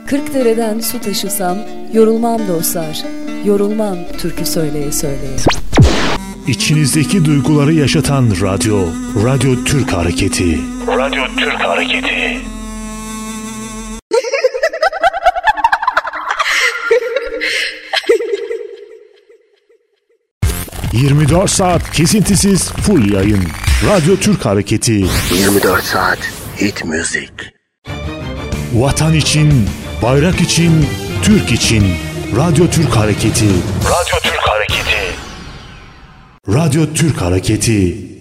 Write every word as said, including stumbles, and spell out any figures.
Kırkdere'den su taşısam, yorulmam dostlar, yorulmam türkü söyleye söyleye. İçinizdeki duyguları yaşatan radyo, Radyo Türk Hareketi. Radyo Türk Hareketi. yirmi dört saat kesintisiz full yayın. Radyo Türk Hareketi. yirmi dört saat hit müzik. Vatan için, bayrak için, Türk için. Radyo Türk Hareketi. Radyo Türk Hareketi. Radyo Türk Hareketi.